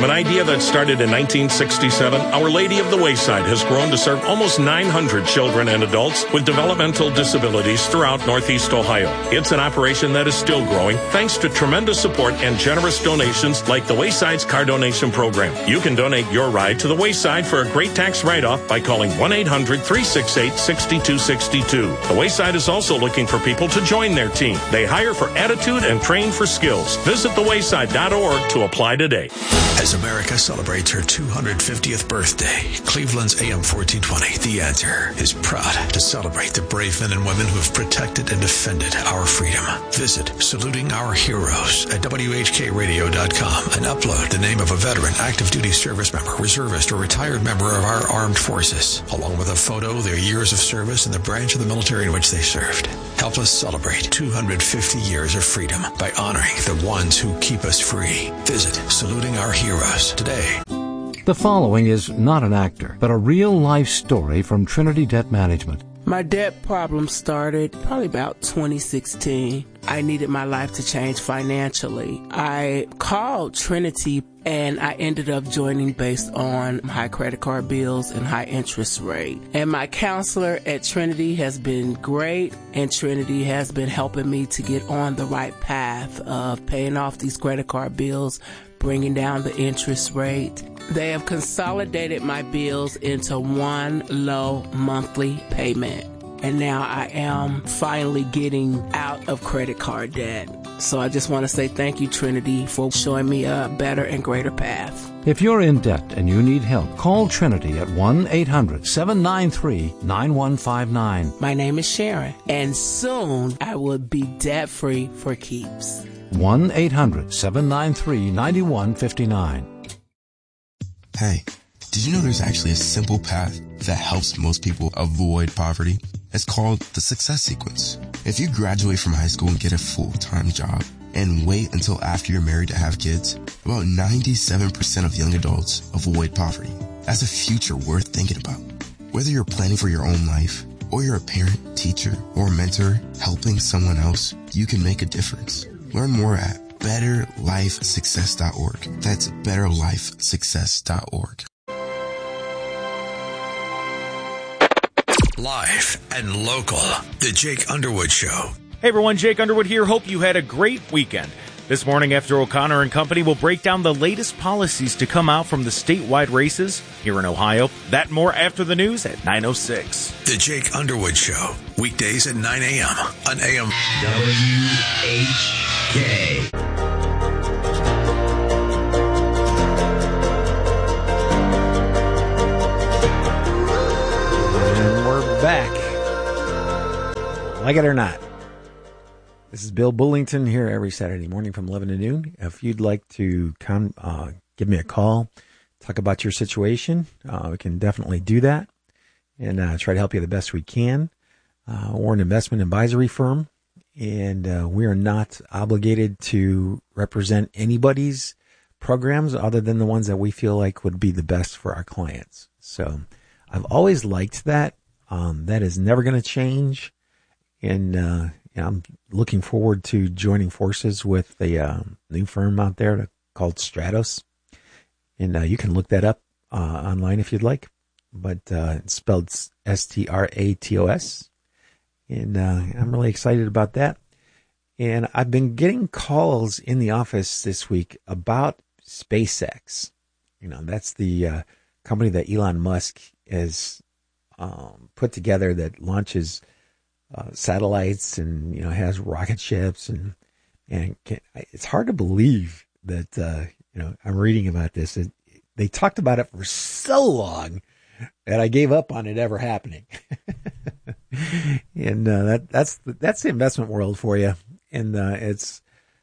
an idea that started in 1967, Our Lady of the Wayside has grown to serve almost 900 children and adults with developmental disabilities throughout Northeast Ohio. It's an operation that is still growing thanks to tremendous support and generous donations like the Wayside's car donation program. You can donate your ride to the Wayside for a great tax write-off by calling 1-800-368-6262. The Wayside is also looking for people to join their team. They hire for attitude and train for skills. Visit thewayside.org to apply today. As America celebrates her 250th birthday, Cleveland's AM 1420, The Answer, is proud to celebrate the brave men and women who have protected and defended our freedom. Visit Saluting Our Heroes at WHKRadio.com and upload the name of a veteran, active duty service member, reservist, or retired member of our armed forces, along with a photo, their years of service, and the branch of the military in which they served. Help us celebrate 250 years of freedom by honoring the ones who keep us free. Visit Saluting Our Heroes today. The following is not an actor, but a real-life story from Trinity Debt Management. My debt problem started probably about 2016. I needed my life to change financially. I called Trinity and I ended up joining based on high credit card bills and high interest rate. And my counselor at Trinity has been great, and Trinity has been helping me to get on the right path of paying off these credit card bills, bringing down the interest rate. They have consolidated my bills into one low monthly payment. And now I am finally getting out of credit card debt. So I just want to say thank you, Trinity, for showing me a better and greater path. If you're in debt and you need help, call Trinity at 1-800-793-9159. My name is Sharon, and soon I will be debt-free for keeps. 1-800-793-9159. Hey, did you know there's actually a simple path that helps most people avoid poverty? It's called the Success Sequence. If you graduate from high school and get a full-time job and wait until after you're married to have kids, about 97% of young adults avoid poverty. That's a future worth thinking about. Whether you're planning for your own life or you're a parent, teacher, or mentor helping someone else, you can make a difference. Learn more at betterlifesuccess.org. That's betterlifesuccess.org. Live and local, The Jake Underwood Show. Hey everyone, Jake Underwood here. Hope you had a great weekend. This morning after O'Connor and Company will break down the latest policies to come out from the statewide races here in Ohio. That and more after the news at 9:06. The Jake Underwood Show, weekdays at 9 a.m. on AM WHK. Back. Like it or not. This is Bill Bullington here every Saturday morning from 11 to noon. If you'd like to come, give me a call, talk about your situation, we can definitely do that and try to help you the best we can. We're an investment advisory firm, and we are not obligated to represent anybody's programs other than the ones that we feel like would be the best for our clients. So I've always liked that. That is never going to change. And I'm looking forward to joining forces with a new firm out there called Stratos. And you can look that up online if you'd like. But it's spelled Stratos. And I'm really excited about that. And I've been getting calls in the office this week about SpaceX. You know, that's the company that Elon Musk has put together that launches satellites and, you know, has rocket ships and it's hard to believe that, you know, I'm reading about this. They talked about it for so long that I gave up on it ever happening. And that's the investment world for you. And it's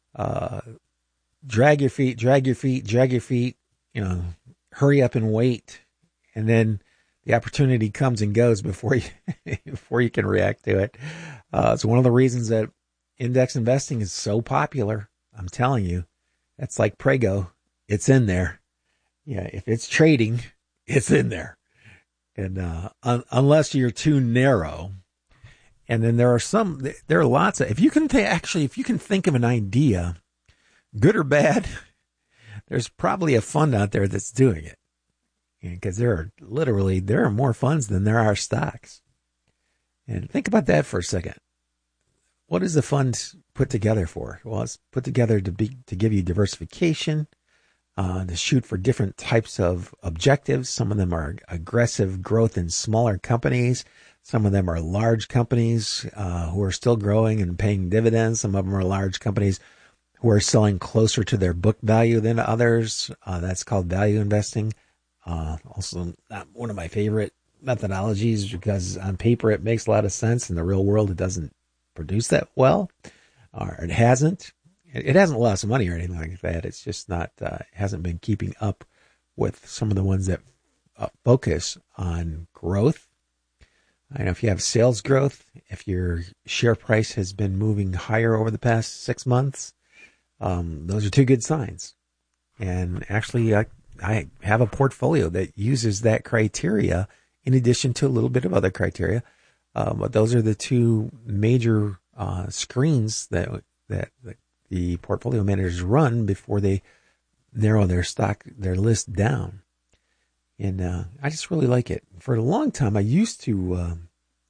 drag your feet, you know, hurry up and wait. And then the opportunity comes and goes before you can react to it. It's one of the reasons that index investing is so popular. I'm telling you, that's like Prego. It's in there. Yeah, if it's trading, it's in there. And unless you're too narrow. And then there are lots of, if you can think of an idea, good or bad, there's probably a fund out there that's doing it. Because there are more funds than there are stocks. And think about that for a second. What is the fund put together for? Well, it's put together to give you diversification, to shoot for different types of objectives. Some of them are aggressive growth in smaller companies. Some of them are large companies who are still growing and paying dividends. Some of them are large companies who are selling closer to their book value than others. That's called value investing. Also, not one of my favorite methodologies because on paper it makes a lot of sense. In the real world, it doesn't produce that well, or it hasn't. It hasn't lost money or anything like that. It's just not, hasn't been keeping up with some of the ones that focus on growth. I know if you have sales growth, if your share price has been moving higher over the past 6 months, those are two good signs. And actually, I have a portfolio that uses that criteria in addition to a little bit of other criteria. But those are the two major screens that the portfolio managers run before they narrow their list down. And I just really like it. For a long time, I used to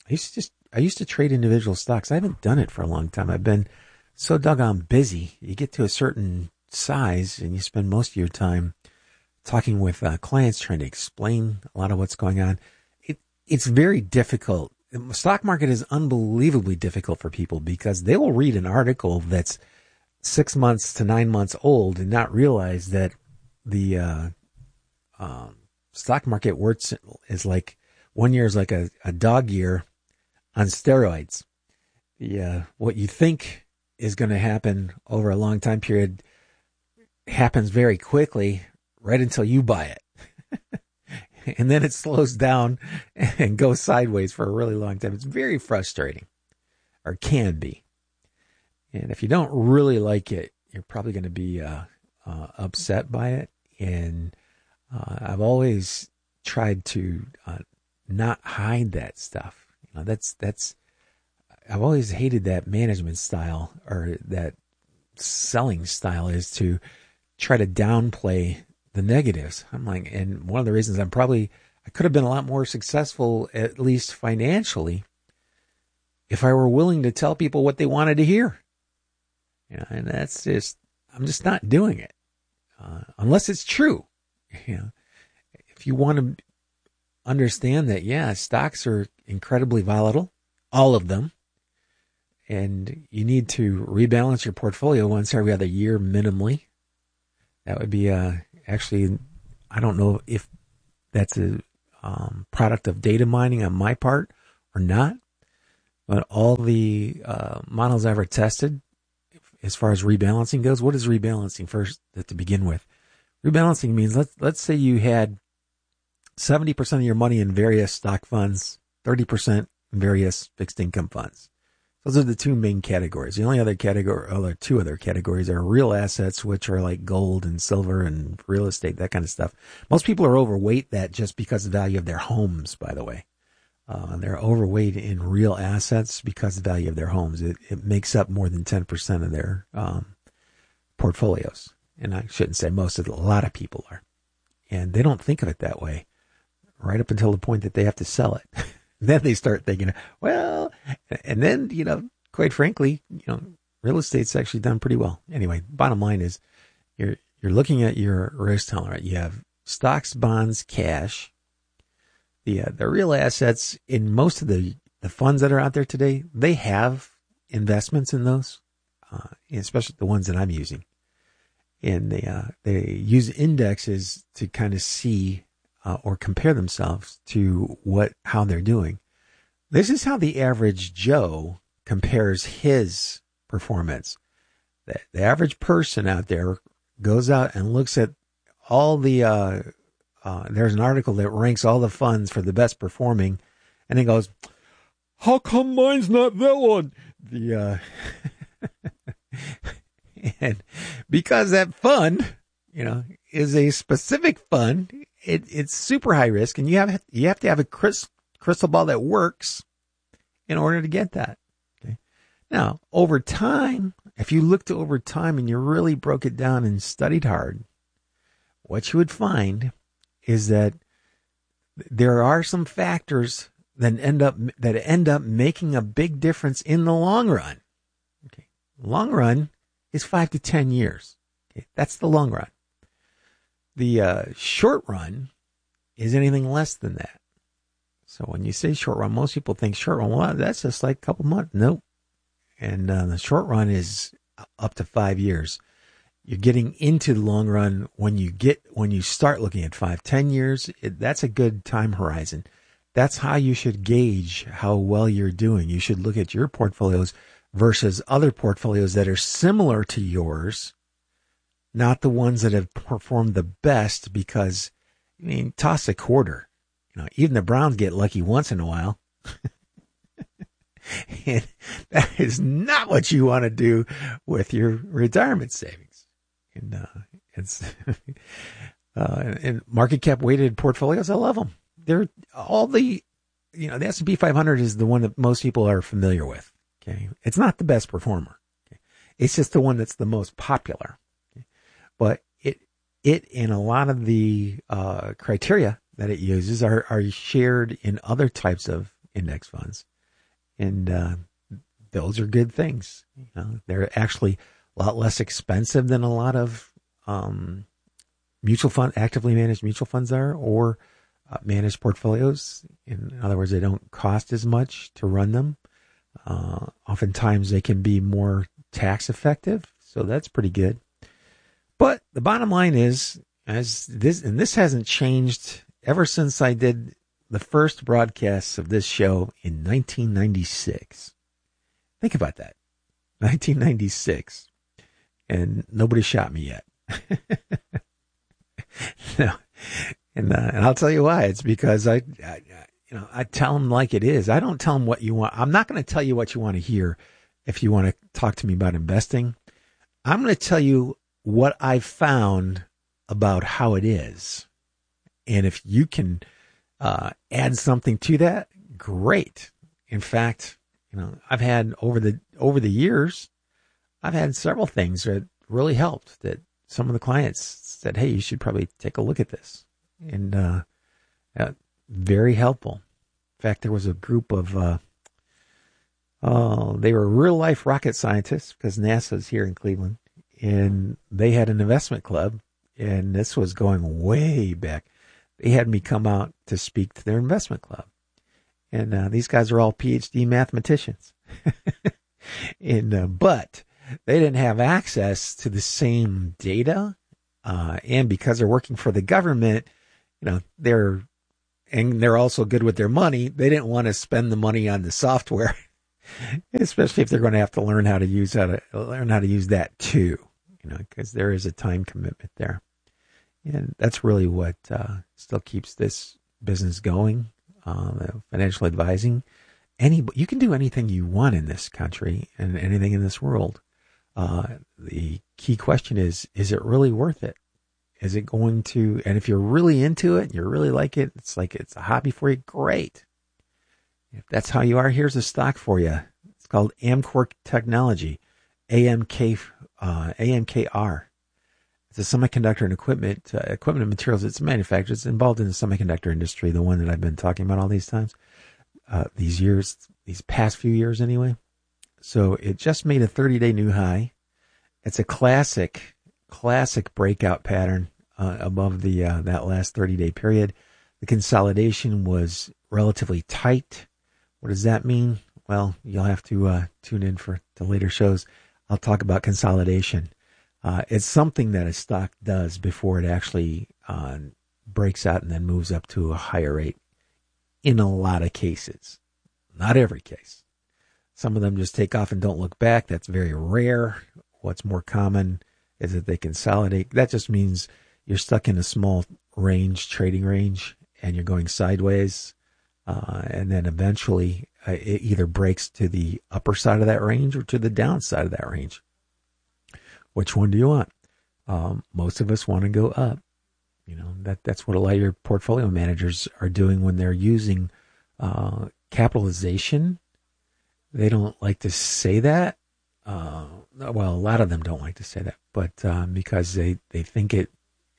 trade individual stocks. I haven't done it for a long time. I've been so doggone busy. You get to a certain size and you spend most of your time talking with clients, trying to explain a lot of what's going on. It's very difficult. The stock market is unbelievably difficult for people because they will read an article that's 6 months to 9 months old and not realize that the stock market works is like 1 year is like a dog year on steroids. What you think is going to happen over a long time period happens very quickly right until you buy it. And then it slows down and goes sideways for a really long time. It's very frustrating, or can be. And if you don't really like it, you're probably going to be upset by it. And I've always tried to not hide that stuff. I've always hated that management style, or that selling style, is to try to downplay the negatives. I'm like, and one of the reasons I could have been a lot more successful, at least financially, if I were willing to tell people what they wanted to hear. And that's just, I'm just not doing it. Unless it's true. If you want to understand that, stocks are incredibly volatile, all of them. And you need to rebalance your portfolio once every other year minimally. That would be actually, I don't know if that's a product of data mining on my part or not, but all the models I've ever tested, as far as rebalancing goes, what is rebalancing first to begin with? Rebalancing means, let's say you had 70% of your money in various stock funds, 30% in various fixed income funds. Those are the two main categories. The only other two other categories are real assets, which are like gold and silver and real estate, that kind of stuff. Most people are overweight that just because of the value of their homes, by the way. They're overweight in real assets because of the value of their homes. It makes up more than 10% of their portfolios. And I shouldn't say most, a lot of people are. And they don't think of it that way right up until the point that they have to sell it. Then they start thinking, well, and then, quite frankly, real estate's actually done pretty well. Anyway, bottom line is you're looking at your risk tolerance. You have stocks, bonds, cash. The real assets in most of the funds that are out there today, they have investments in those, especially the ones that I'm using. And they use indexes to kind of see or compare themselves to how they're doing. This is how the average Joe compares his performance. The average person out there goes out and looks at all the, there's an article that ranks all the funds for the best performing, and then goes, how come mine's not that one? And because that fund, is a specific fund, it's super high risk, and you have to have a crystal ball that works in order to get that. Okay. Now, over time, if you looked over time and you really broke it down and studied hard, what you would find is that there are some factors that end up making a big difference in the long run. Okay. Long run is 5 to 10 years. Okay. That's the long run. The short run is anything less than that. So when you say short run, most people think short run, well, that's just like a couple months. Nope. And the short run is up to 5 years. You're getting into the long run when you start looking at 5, 10 years. That's a good time horizon. That's how you should gauge how well you're doing. You should look at your portfolios versus other portfolios that are similar to yours, not the ones that have performed the best, because, I mean, toss a quarter. You know, even the Browns get lucky once in a while. And that is not what you want to do with your retirement savings. And and market cap weighted portfolios, I love them. They're all the S&P 500 is the one that most people are familiar with. Okay. It's not the best performer. Okay? It's just the one that's the most popular. Okay? But it and a lot of the criteria that it uses are shared in other types of index funds. And those are good things. You know, they're actually a lot less expensive than a lot of actively managed mutual funds are, or managed portfolios. In other words, they don't cost as much to run them. Oftentimes they can be more tax effective, so that's pretty good. But the bottom line is, this hasn't changed ever since I did the first broadcasts of this show in 1996. Think about that. 1996. And nobody shot me yet. No. And I'll tell you why. It's because I tell them like it is. I don't tell them what you want. I'm not going to tell you what you want to hear if you want to talk to me about investing. I'm going to tell you what I've found about how it is. And if you can add something to that, great. In fact, I've had over the years, I've had several things that really helped, that some of the clients said, hey, you should probably take a look at this. And very helpful. In fact, there was a group of, they were real life rocket scientists, because NASA's here in Cleveland, and they had an investment club, and this was going way back. They had me come out to speak to their investment club. And these guys are all PhD mathematicians. But they didn't have access to the same data. And because they're working for the government, they're also good with their money. They didn't want to spend the money on the software, especially if they're going to have to learn how to use that too, because there is a time commitment there. And that's really what still keeps this business going, financial advising. You can do anything you want in this country and anything in this world. The key question is it really worth it? Is it going to, and if you're really into it and you really like it, it's like it's a hobby for you, great. If that's how you are, here's a stock for you. It's called Amkor Technology, AMKR. It's a semiconductor and equipment and materials. It's manufactured. It's involved in the semiconductor industry, the one that I've been talking about all these times, these past few years anyway. So it just made a 30-day new high. It's a classic breakout pattern above the that last 30-day period. The consolidation was relatively tight. What does that mean? Well, you'll have to tune in for the later shows. I'll talk about consolidation. It's something that a stock does before it actually breaks out and then moves up to a higher rate in a lot of cases. Not every case. Some of them just take off and don't look back. That's very rare. What's more common is that they consolidate. That just means you're stuck in a small trading range, and you're going sideways. And then eventually it either breaks to the upper side of that range or to the downside of that range. Which one do you want? Most of us want to go up. That's what a lot of your portfolio managers are doing when they're using capitalization. They don't like to say that. Well, a lot of them don't like to say that, but because they think it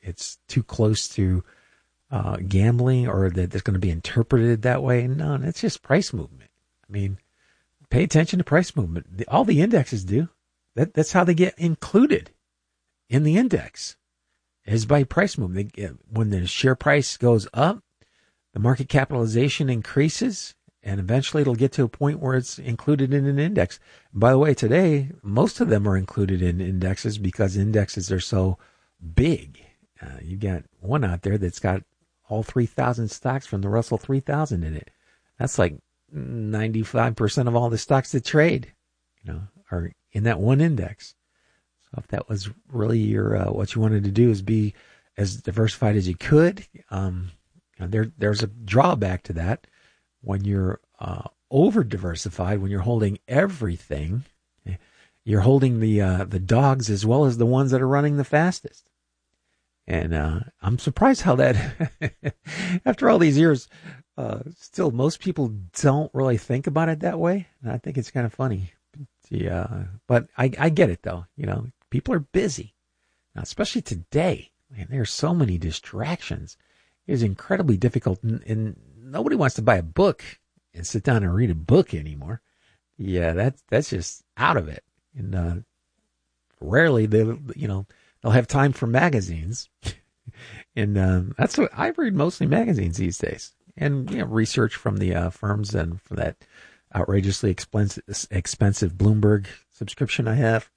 it's too close to gambling, or that it's going to be interpreted that way. No, it's just price movement. I mean, pay attention to price movement. All the indexes do. That's how they get included in the index, is by price movement. When the share price goes up, the market capitalization increases, and eventually it'll get to a point where it's included in an index. By the way, today, most of them are included in indexes because indexes are so big. You got one out there that's got all 3,000 stocks from the Russell 3000 in it. That's like 95% of all the stocks that trade, are in that one index. So if that was really your what you wanted to do, is be as diversified as you could, there's a drawback to that. When you're over diversified, when you're holding everything, you're holding the dogs as well as the ones that are running the fastest. And I'm surprised how that, after all these years, still most people don't really think about it that way. And I think it's kind of funny. But I get it, though. People are busy, now, especially today. Man, there's so many distractions. It is incredibly difficult, and nobody wants to buy a book and sit down and read a book anymore. Yeah, that's just out of it. And rarely they'll have time for magazines. And that's what I read, mostly magazines these days. And research from the firms, and for that outrageously expensive Bloomberg subscription I have.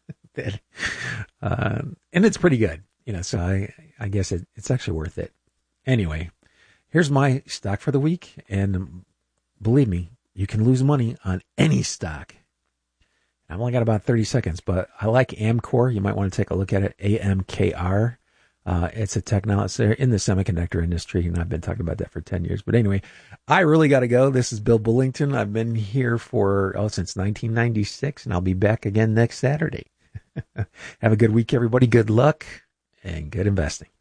And it's pretty good. So I guess it's actually worth it. Anyway, here's my stock for the week. And believe me, you can lose money on any stock. I've only got about 30 seconds, but I like Amcor. You might want to take a look at it. AMKR. It's a technology in the semiconductor industry, and I've been talking about that for 10 years. But anyway, I really got to go. This is Bill Bullington. I've been here since 1996, and I'll be back again next Saturday. Have a good week, everybody. Good luck and good investing.